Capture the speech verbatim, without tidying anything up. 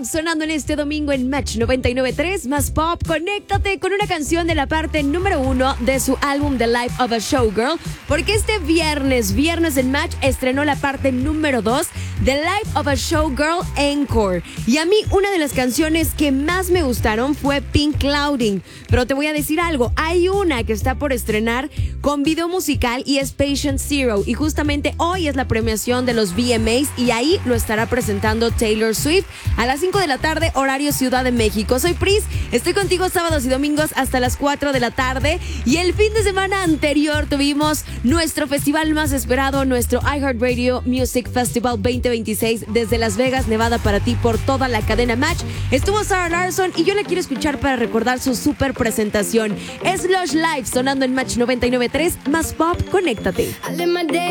sonando en este domingo en Match noventa y nueve punto tres más Pop. Conéctate con una canción de la parte número uno de su álbum The Life of a Showgirl, porque este viernes, viernes en Match, estrenó la parte número dos The Life of a Showgirl Encore. Y a mí una de las canciones que más me gustaron fue Pink Clouding. Pero te voy a decir algo, hay una que está por estrenar con video musical y es Patient Zero. Y justamente hoy es la premiación de los V M As y ahí lo estará presentando Taylor Swift a las cinco de la tarde, horario Ciudad de México. Soy Pris, estoy contigo sábados y domingos hasta las cuatro de la tarde. Y el fin de semana anterior tuvimos nuestro festival más esperado, nuestro iHeartRadio Music Festival veinte veintiséis desde Las Vegas, Nevada, para ti por toda la cadena Match. Estuvo Sarah Larson y yo la quiero escuchar para recordar su super presentación. Es Lush Live sonando en Match noventa y nueve punto tres más Pop. Conéctate.